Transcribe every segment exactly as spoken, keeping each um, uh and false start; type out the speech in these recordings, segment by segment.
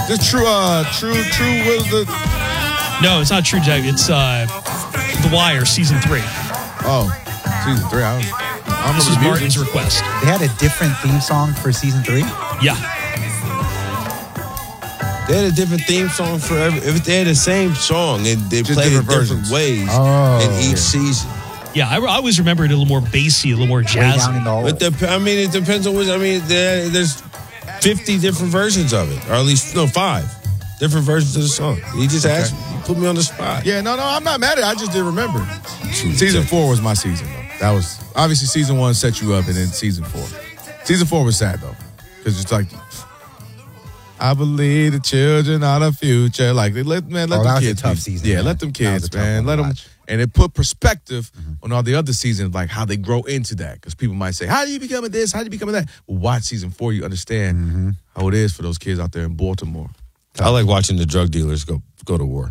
The true, uh, true, true was the. No, it's not True Detective. It's uh, The Wire, season three. Oh, season three. I, was, I this was Martin's request. They had a different theme song for season three? Yeah. They had a different theme song for every. If they had the same song, and they Just played it different different versions. ways Oh, in each yeah. season. Yeah, I, I always remember it a little more bassy, a little more Way down in jazzy. the hole. But the, I mean, it depends on which. I mean, there, there's fifty different versions of it, or at least no five different versions of the song. You just asked, you put me on the spot. Yeah, no, no, I'm not mad at it. I just didn't remember. Season four was my season, though. That was obviously season one set you up, and then season four. Season four was sad though, because it's like, I believe the children are the future. Like, they let man, let Oh, them that was a kids tough be. season, Yeah, man. let them That was kids, a tough man. one to Let them, watch. and it put perspective on all the other seasons, like how they grow into that. Because people might say, "How do you become this? How do you become that?" Well, watch season four, you understand Mm-hmm. how it is for those kids out there in Baltimore. I like watching the drug dealers go go to war.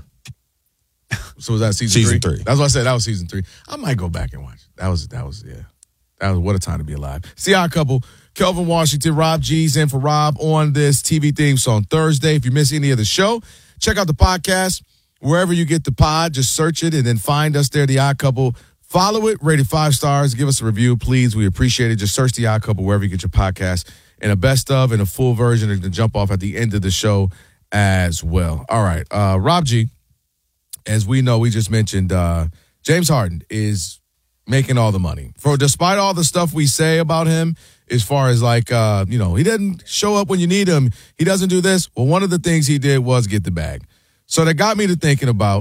So was that season, Season three? three. That's what I said. That was season three. I might go back and watch. That was that was yeah. That was what a time to be alive. See our couple, Kelvin Washington, Rob G's in for Rob on this T V theme song Thursday. If you miss any of the show, check out the podcast wherever you get the pod. Just search it and then find us there, The Odd Couple. Follow it, rate it five stars. Give us a review, please. We appreciate it. Just search The Odd Couple wherever you get your podcast, and a best of and a full version and the jump off at the end of the show as well. All right, uh, Rob G. As we know, we just mentioned uh, James Harden is making all the money. For despite all the stuff we say about him, as far as like, uh, you know, he doesn't show up when you need him. He doesn't do this. Well, one of the things he did was get the bag. So that got me to thinking about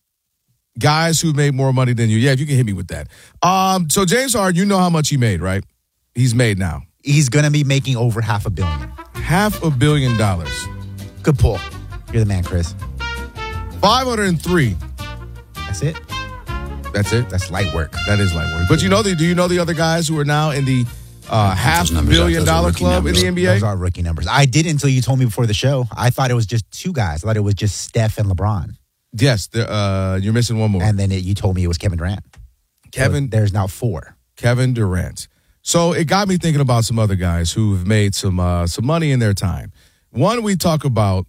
guys who made more money than you. Yeah, if you can hit me with that. Um, so James Harden, you know how much he made, right? He's made now. He's going to be making over half a billion. Half a billion dollars. Good pull. You're the man, Chris. five hundred three. That's it. That's it. That's light work. That is light work. But you know the do you know the other guys who are now in the uh, half billion dollar club in the N B A? Those are rookie numbers. I did until you told me before the show. I thought it was just two guys. I thought it was just Steph and LeBron. Yes, uh, you're missing one more. And then it, you told me it was Kevin Durant. Kevin, So there's now four. Kevin Durant. So it got me thinking about some other guys who have made some uh, some money in their time. One we talk about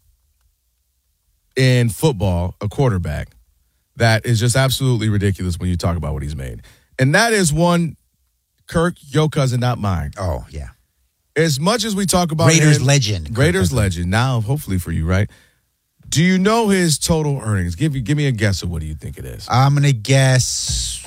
in football, a quarterback that is just absolutely ridiculous when you talk about what he's made. And that is one, Kirk, your cousin, not mine. Oh, yeah. As much as we talk about Raiders him, legend. Raiders legend. Now, hopefully for you, right? Do you know his total earnings? Give me, give me a guess of what do you think it is. I'm going to guess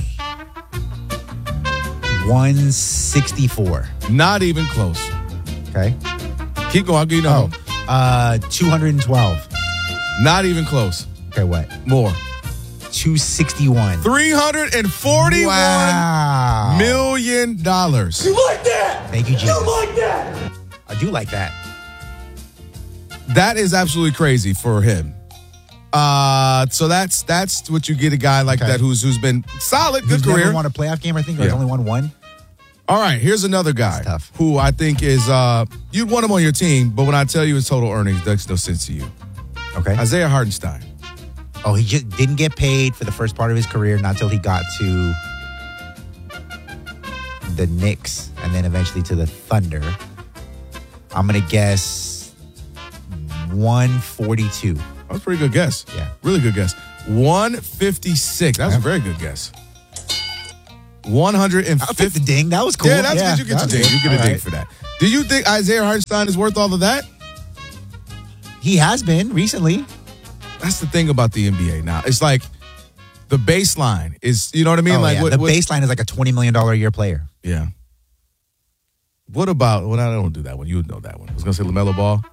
one sixty-four. Not even close. Okay. Keep going. I'll give you Oh, know. uh, two hundred twelve. Not even close. Okay, what? More. two sixty-one. three hundred forty-one Wow. million dollars. You like that? Thank you, Jesus. You like that? I do like that. That is absolutely crazy for him. Uh, so that's that's what you get a guy like Okay. that who's who's been solid, good He's career. never won a playoff game, I think. Or he's Yeah. only won one. All right, here's another guy That's tough. who I think is uh you'd want him on your team, but when I tell you his total earnings, that's no sense to you. Okay. Isaiah Hartenstein. Oh, he just didn't get paid for the first part of his career, not till he got to the Knicks and then eventually to the Thunder. I'm going to guess one forty-two. That was a pretty good guess. Yeah. Really good guess. one fifty-six. That was a very good guess. one hundred I'll take fifty. the ding. That was cool. Yeah, that's good. You get your that's ding. good. You get a All ding right. for that. Do you think Isaiah Hartenstein is worth all of that? He has been recently. That's the thing about the N B A now. It's like the baseline is, you know what I mean? Oh, like yeah. what, the what- baseline is like a twenty million dollars a year player. Yeah. What about? Well, I don't do that one. You would know that one. I was gonna say LaMelo Ball.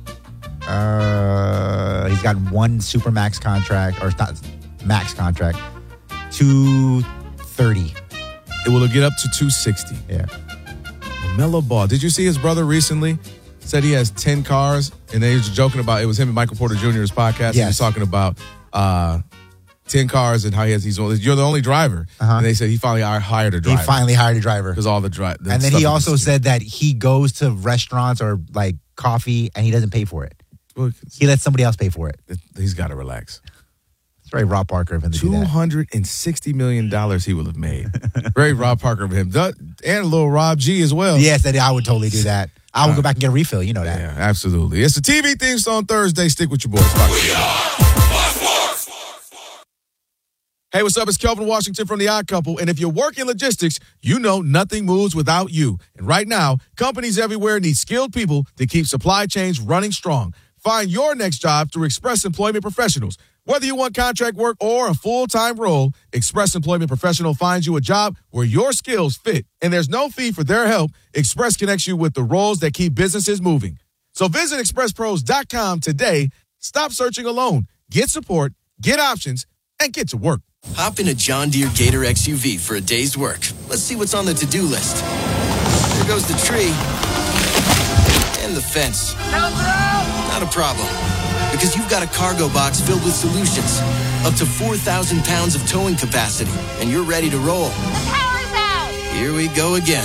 Uh, he's got one supermax contract, or it's not max contract, two thirty. It will get up to two sixty. Yeah. LaMelo Ball. Did you see his brother recently? Said he has ten cars, and they was joking about it was him and Michael Porter Junior's podcast. He was Yes. talking about uh, ten cars and how he has. He's only, you're the only driver, Uh-huh. and they said he finally hired a He driver. finally hired a driver. because all the drive. And then he also said that he goes to restaurants or like coffee and he doesn't pay for it. He lets somebody else pay for it. he's got to relax. Very Rob Parker of him to do Two that. hundred and sixty million dollars he would have made. Very Rob Parker of him, That- and a little Rob G as well. Yes, that I would totally do that. I would go back and get a refill. You know that. Yeah, absolutely. It's the T V theme song Thursday. Stick with your boys. Hey, what's up? It's Kelvin Washington from The Odd Couple. And if you work in logistics, you know nothing moves without you. And right now, companies everywhere need skilled people to keep supply chains running strong. Find your next job through Express Employment Professionals. Whether you want contract work or a full-time role, Express Employment Professional finds you a job where your skills fit. And there's no fee for their help. Express connects you with the roles that keep businesses moving. So visit express pros dot com today. Stop searching alone. Get support, get options, and get to work. Hop in a John Deere Gator X U V for a day's work. Let's see what's on the to-do list. There goes the tree. And the fence. Not a problem. Because you've got a cargo box filled with solutions. Up to four thousand pounds of towing capacity. And you're ready to roll. The power's out! Here we go again.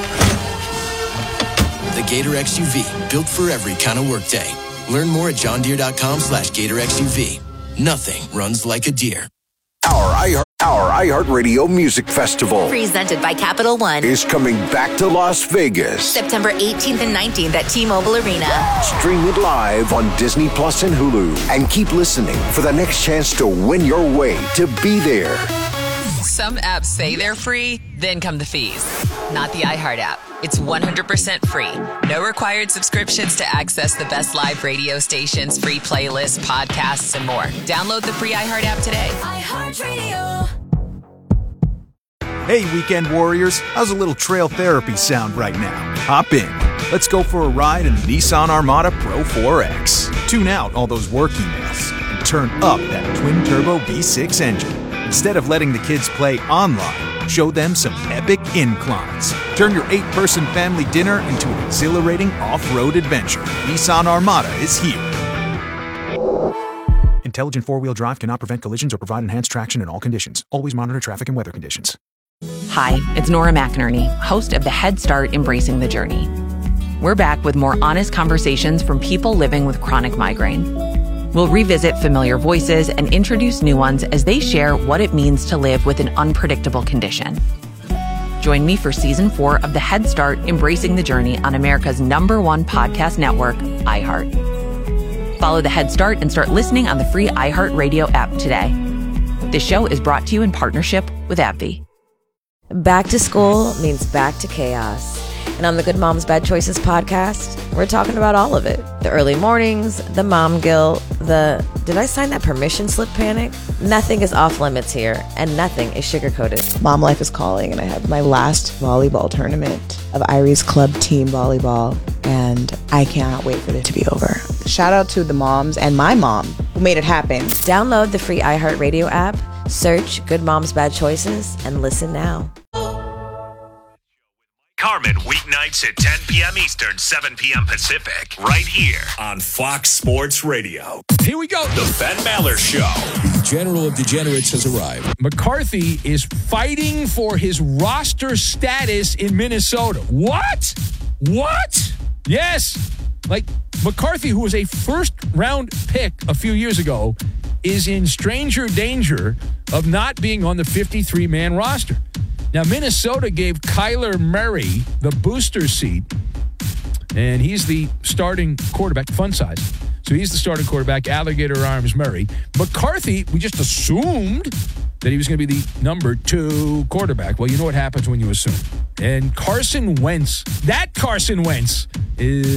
The Gator X U V. Built for every kind of workday. Learn more at johndeere.com slash Gator X U V. Nothing runs like a deer. Our iHeart, our iHeartRadio Music Festival Presented by Capital One. is coming back to Las Vegas. September eighteenth and nineteenth at T-Mobile Arena. Stream it live on Disney Plus and Hulu. And keep listening for the next chance to win your way to be there. Some apps say they're free, then come the fees. Not the iHeart app. It's one hundred percent free. No required subscriptions to access the best live radio stations, free playlists, podcasts, and more. Download the free iHeart app today. iHeartRadio. Hey, weekend warriors, how's a little trail therapy sound right now? Hop in. Let's go for a ride in the Nissan Armada Pro four X. Tune out all those work emails and turn up that twin-turbo V six engine. Instead of letting the kids play online, show them some epic inclines. Turn your eight-person family dinner into an exhilarating off-road adventure. Nissan Armada is here. Intelligent four-wheel drive cannot prevent collisions or provide enhanced traction in all conditions. Always monitor traffic and weather conditions. Hi, it's Nora McInerney, host of the Head Start Embracing the Journey. We're back with more honest conversations from people living with chronic migraine. We'll revisit familiar voices and introduce new ones as they share what it means to live with an unpredictable condition. Join me for season four of the Head Start Embracing the Journey on America's number one podcast network, iHeart. Follow the Head Start and start listening on the free iHeart Radio app today. This show is brought to you in partnership with AbbVie. Back to school means back to chaos. And on the Good Moms Bad Choices podcast, we're talking about all of it. The early mornings, the mom guilt, the did I sign that permission slip panic? Nothing is off limits here, and nothing is sugar-coated. Mom life is calling, and I have my last volleyball tournament of Irie's club team volleyball, and I cannot wait for it to be over. Shout out to the moms and my mom who made it happen. Download the free iHeartRadio app, search Good Moms Bad Choices, and listen now. Carmen, weeknights at ten p.m. Eastern, seven p.m. Pacific, right here on Fox Sports Radio. Here we go. The Ben Maller Show. The General of Degenerates has arrived. McCarthy is fighting for his roster status in Minnesota. What? What? Yes. Like, McCarthy, who was a first-round pick a few years ago, is in stranger danger of not being on the fifty-three man roster. Now, Minnesota gave Kyler Murray the booster seat, and he's the starting quarterback, fun size. So he's the starting quarterback, alligator arms Murray. McCarthy, we just assumed that he was going to be the number two quarterback. Well, you know what happens when you assume. And Carson Wentz, that Carson Wentz is